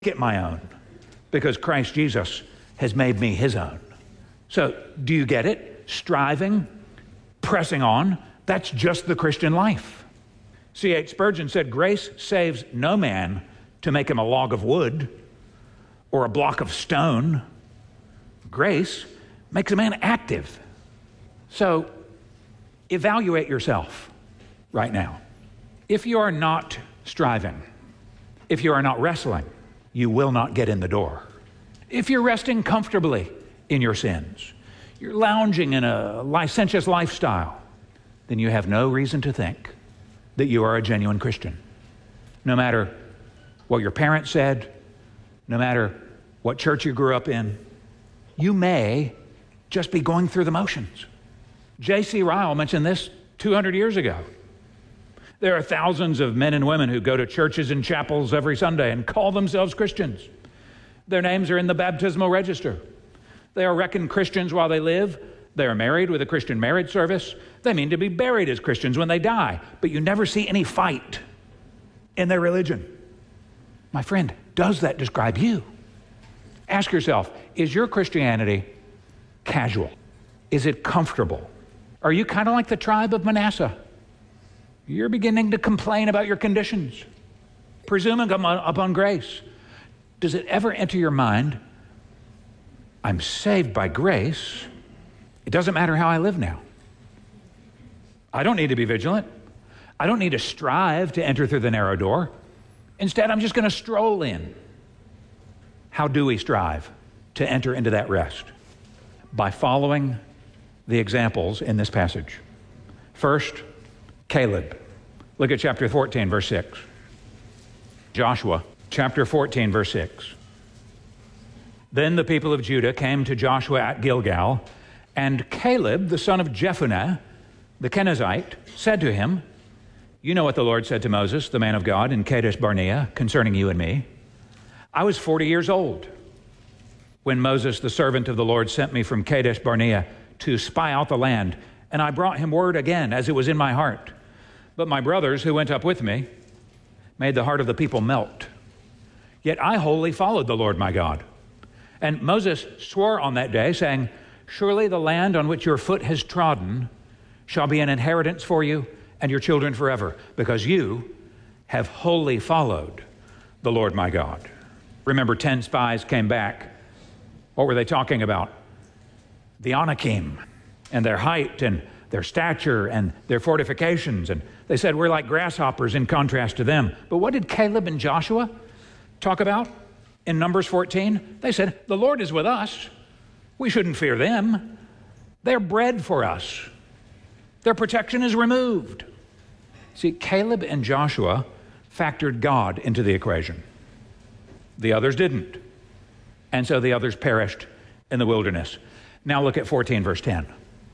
it my own because Christ Jesus has made me his own. So do you get it? Striving, pressing on, that's just the Christian life. C.H. Spurgeon said, grace saves no man to make him a log of wood or a block of stone. Grace makes a man active. So evaluate yourself right now. If you are not striving, if you are not wrestling, you will not get in the door. If you're resting comfortably in your sins, you're lounging in a licentious lifestyle, then you have no reason to think that you are a genuine Christian. No matter what your parents said, no matter what church you grew up in, you may just be going through the motions. J.C. Ryle mentioned this 200 years ago. There are thousands of men and women who go to churches and chapels every Sunday and call themselves Christians. Their names are in the baptismal register. They are reckoned Christians while they live. They are married with a Christian marriage service. They mean to be buried as Christians when they die. But you never see any fight in their religion. My friend, does that describe you? Ask yourself, is your Christianity casual? Is it comfortable? Are you kind of like the tribe of Manasseh? You're beginning to complain about your conditions, presuming upon grace. Does it ever enter your mind, I'm saved by grace. It doesn't matter how I live now. I don't need to be vigilant. I don't need to strive to enter through the narrow door. Instead, I'm just going to stroll in. How do we strive to enter into that rest? By following the examples in this passage. First, Caleb. Look at chapter 14, verse 6. Joshua, chapter 14, verse 6. Then the people of Judah came to Joshua at Gilgal, and Caleb, the son of Jephunneh, the Kenizzite, said to him, you know what the Lord said to Moses, the man of God, in Kadesh Barnea, concerning you and me. I was 40 years old when Moses, the servant of the Lord, sent me from Kadesh Barnea to spy out the land, and I brought him word again as it was in my heart. But my brothers who went up with me made the heart of the people melt. Yet I wholly followed the Lord my God. And Moses swore on that day, saying, surely the land on which your foot has trodden shall be an inheritance for you and your children forever, because you have wholly followed the Lord my God. Remember, 10 spies came back. What were they talking about? The Anakim and their height and their stature and their fortifications. And they said, we're like grasshoppers in contrast to them. But what did Caleb and Joshua talk about in Numbers 14? They said, the Lord is with us. We shouldn't fear them. They're bread for us. Their protection is removed. See, Caleb and Joshua factored God into the equation. The others didn't. And so the others perished in the wilderness. Now look at 14, verse 10.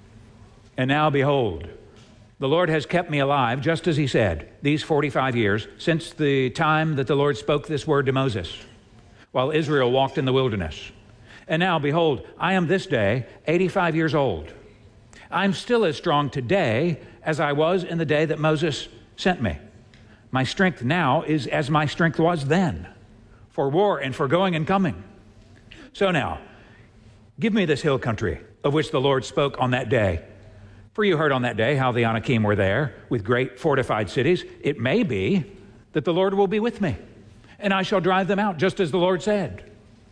And now behold, the Lord has kept me alive, just as he said, these 45 years, since the time that the Lord spoke this word to Moses, while Israel walked in the wilderness. And now behold, I am this day 85 years old. I'm still as strong today as I was in the day that Moses sent me. My strength now is as my strength was then, for war and for going and coming. So now, give me this hill country of which the Lord spoke on that day. For you heard on that day how the Anakim were there with great fortified cities. It may be that the Lord will be with me, and I shall drive them out, just as the Lord said.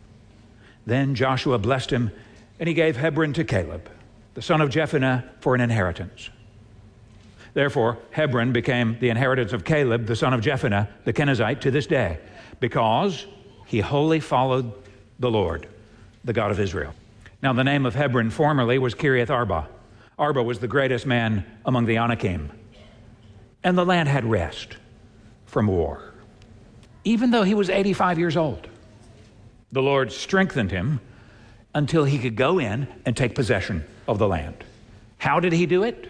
Then Joshua blessed him, and he gave Hebron to Caleb, the son of Jephunneh, for an inheritance. Therefore, Hebron became the inheritance of Caleb, the son of Jephunneh, the Kenizzite, to this day, because he wholly followed the Lord, the God of Israel. Now, the name of Hebron formerly was Kiriath Arba. Arba was the greatest man among the Anakim. And the land had rest from war. Even though he was 85 years old, the Lord strengthened him until he could go in and take possession of the land. How did he do it?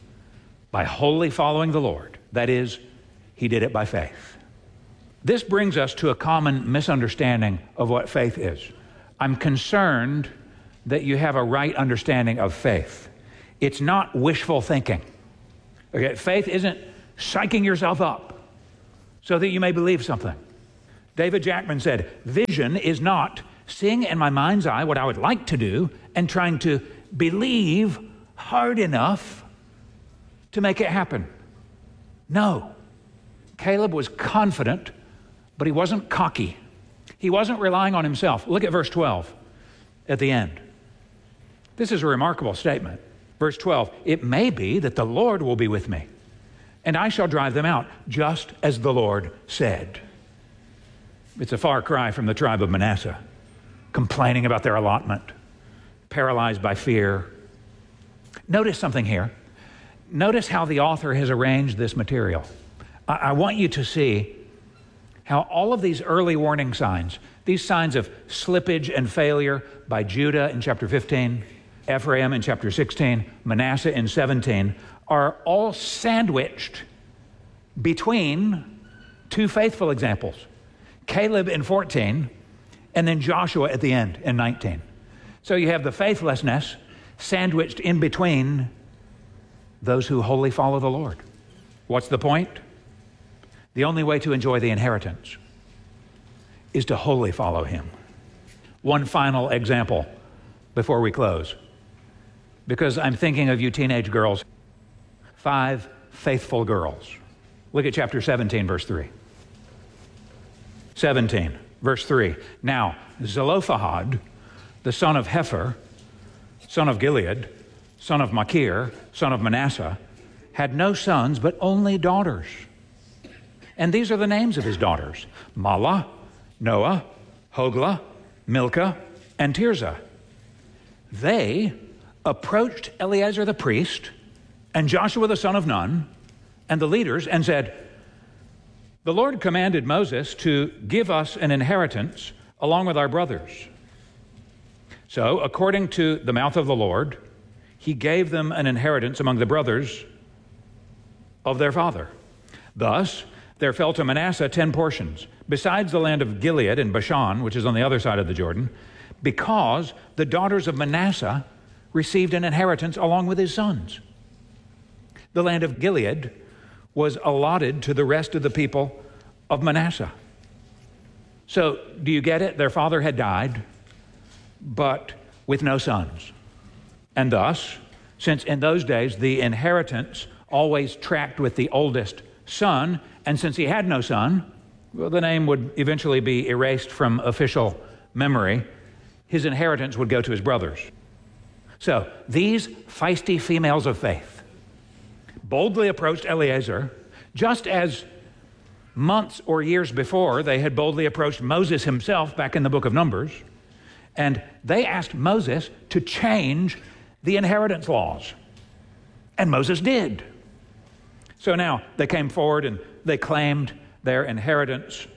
By wholly following the Lord. That is, he did it by faith. This brings us to a common misunderstanding of what faith is. I'm concerned that you have a right understanding of faith. It's not wishful thinking. Okay, faith isn't psyching yourself up so that you may believe something. David Jackman said, vision is not seeing in my mind's eye what I would like to do and trying to believe hard enough to make it happen. No. Caleb was confident, but he wasn't cocky. He wasn't relying on himself. Look at verse 12 at the end. This is a remarkable statement. Verse 12, it may be that the Lord will be with me, and I shall drive them out, just as the Lord said. It's a far cry from the tribe of Manasseh, complaining about their allotment, paralyzed by fear. Notice something here. Notice how the author has arranged this material. I want you to see how all of these early warning signs, these signs of slippage and failure by Judah in chapter 15, Ephraim in chapter 16, Manasseh in 17, are all sandwiched between two faithful examples, Caleb in 14, and then Joshua at the end in 19. So you have the faithlessness sandwiched in between those who wholly follow the Lord. What's the point? The only way to enjoy the inheritance is to wholly follow him. One final example before we close, because I'm thinking of you teenage girls. 5 faithful girls. Look at chapter 17, verse 3. 17, verse 3. Now, Zelophehad, the son of Hepher, son of Gilead, son of Machir, son of Manasseh, had no sons, but only daughters. And these are the names of his daughters: Mahlah, Noah, Hoglah, Milcah, and Tirzah. They approached Eleazar the priest and Joshua the son of Nun and the leaders and said, the Lord commanded Moses to give us an inheritance along with our brothers. So, according to the mouth of the Lord, he gave them an inheritance among the brothers of their father. Thus, there fell to Manasseh 10 portions, besides the land of Gilead and Bashan, which is on the other side of the Jordan, because the daughters of Manasseh received an inheritance along with his sons. The land of Gilead was allotted to the rest of the people of Manasseh. So, do you get it? Their father had died, but with no sons. And thus, since in those days the inheritance always tracked with the oldest son, and since he had no son, well, the name would eventually be erased from official memory. His inheritance would go to his brothers. So these feisty females of faith boldly approached Eleazar, just as months or years before they had boldly approached Moses himself back in the book of Numbers, and they asked Moses to change the inheritance laws. And Moses did. So now they came forward and they claimed their inheritance.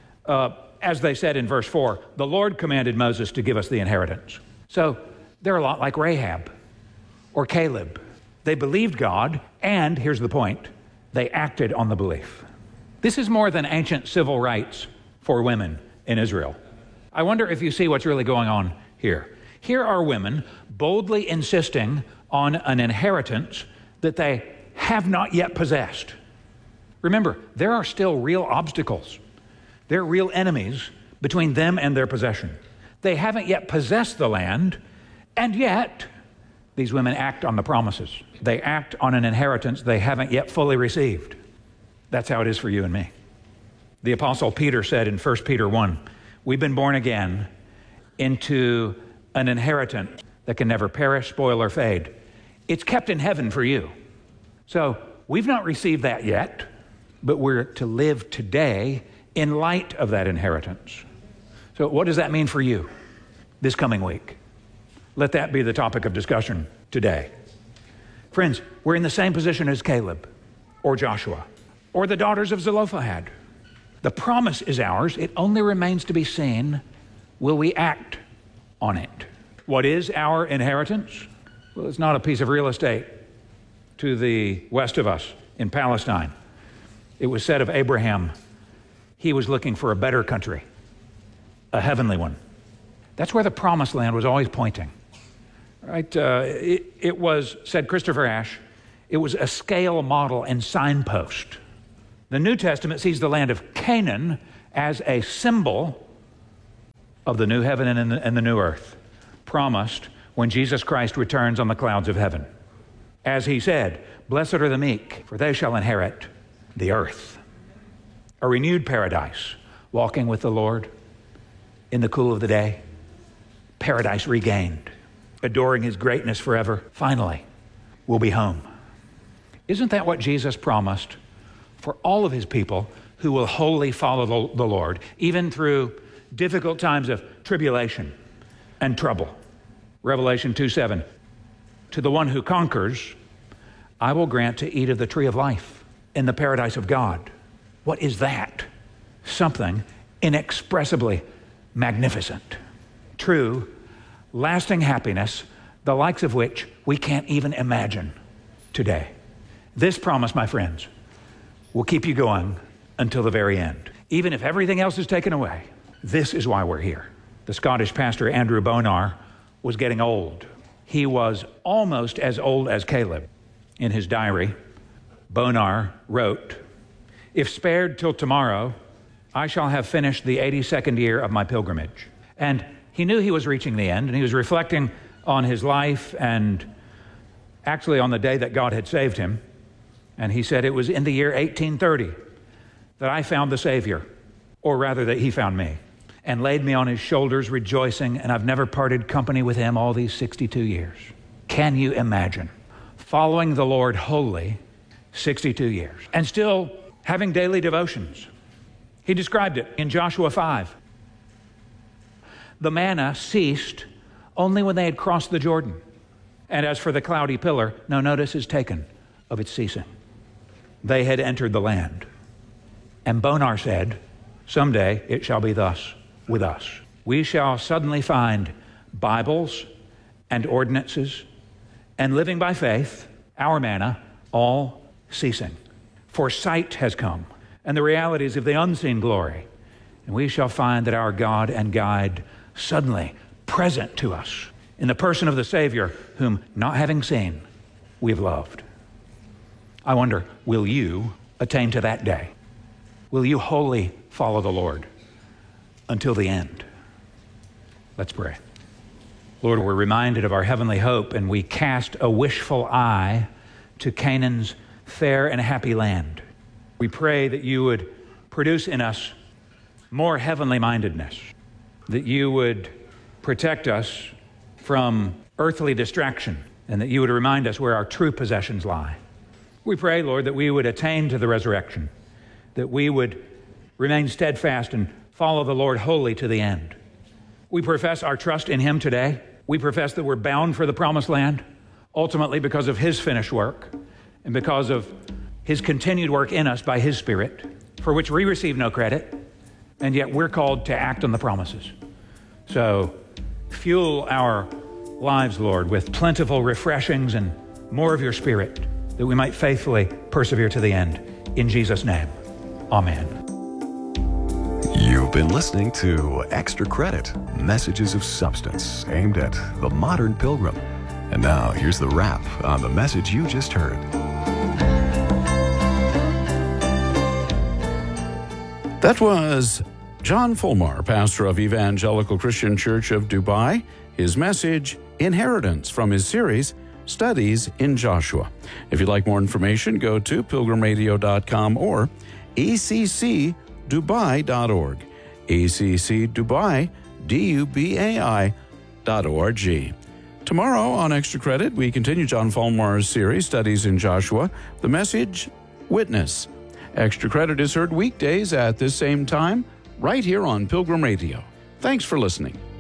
As they said in verse 4, the Lord commanded Moses to give us the inheritance. So they're a lot like Rahab or Caleb. They believed God, and here's the point, they acted on the belief. This is more than ancient civil rights for women in Israel. I wonder if you see what's really going on here. Here are women boldly insisting on an inheritance that they have not yet possessed. Remember, there are still real obstacles. There are real enemies between them and their possession. They haven't yet possessed the land, and yet these women act on the promises. They act on an inheritance they haven't yet fully received. That's how it is for you and me. The Apostle Peter said in 1 Peter 1, we've been born again into an inheritance that can never perish, spoil, or fade. It's kept in heaven for you. So we've not received that yet, but we're to live today in light of that inheritance. So what does that mean for you this coming week? Let that be the topic of discussion today. Friends, we're in the same position as Caleb or Joshua or the daughters of Zelophehad. The promise is ours. It only remains to be seen, will we act on it? What is our inheritance? Well, it's not a piece of real estate to the west of us in Palestine. It was said of Abraham, he was looking for a better country, a heavenly one. That's where the promised land was always pointing. Right? It was, said Christopher Ash, it was a scale model and signpost. The New Testament sees the land of Canaan as a symbol of the new heaven and the new earth promised when Jesus Christ returns on the clouds of heaven. As he said, "Blessed are the meek, for they shall inherit the earth." A renewed paradise, walking with the Lord in the cool of the day, paradise regained, adoring his greatness forever. Finally, we'll be home. Isn't that what Jesus promised for all of his people who will wholly follow the Lord, even through difficult times of tribulation and trouble? Revelation 2:7, "To the one who conquers, I will grant to eat of the tree of life in the paradise of God." What is that? Something inexpressibly magnificent. True, lasting happiness, the likes of which we can't even imagine today. This promise, my friends, will keep you going until the very end. Even if everything else is taken away, this is why we're here. The Scottish pastor Andrew Bonar was getting old. He was almost as old as Caleb. In his diary, Bonar wrote, "If spared till tomorrow, I shall have finished the 82nd year of my pilgrimage." And he knew he was reaching the end, and he was reflecting on his life and actually on the day that God had saved him. And he said, "It was in the year 1830 that I found the Savior, or rather that he found me, and laid me on his shoulders rejoicing, and I've never parted company with him all these 62 years. Can you imagine following the Lord wholly 62 years and still having daily devotions? He described it in Joshua 5. The manna ceased only when they had crossed the Jordan. And as for the cloudy pillar, no notice is taken of its ceasing. They had entered the land. And Bonar said, "Someday it shall be thus with us. We shall suddenly find Bibles and ordinances and living by faith, our manna, all ceasing. For sight has come, and the realities of the unseen glory. And we shall find that our God and guide suddenly present to us in the person of the Savior, whom, not having seen, we have loved." I wonder, will you attain to that day? Will you wholly follow the Lord until the end? Let's pray. Lord, we're reminded of our heavenly hope, and we cast a wishful eye to Canaan's fair and happy land. We pray that you would produce in us more heavenly mindedness, that you would protect us from earthly distraction, and that you would remind us where our true possessions lie. We pray, Lord, that we would attain to the resurrection, that we would remain steadfast and follow the Lord wholly to the end. We profess our trust in him today. We profess that we're bound for the promised land, ultimately because of his finished work and because of his continued work in us by his Spirit, for which we receive no credit, and yet we're called to act on the promises. So fuel our lives, Lord, with plentiful refreshings and more of your Spirit, that we might faithfully persevere to the end. In Jesus' name, amen. You've been listening to Extra Credit, messages of substance aimed at the modern pilgrim. And now here's the wrap on the message you just heard. That was John Fulmar, pastor of Evangelical Christian Church of Dubai. His message, Inheritance, from his series, Studies in Joshua. If you'd like more information, go to pilgrimradio.com or accdubai.org. accdubai, DUBAI.org. Tomorrow on Extra Credit, we continue John Fulmar's series, Studies in Joshua. The message, Witness. Extra Credit is heard weekdays at this same time, right here on Pilgrim Radio. Thanks for listening.